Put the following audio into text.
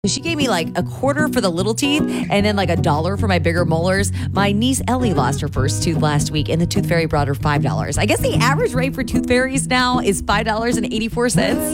She gave me like a quarter for the little teeth and then like $1 for my bigger molars. My niece Ellie lost her first tooth last week and the tooth fairy brought her $5. I guess the average rate for tooth fairies now is $5.84.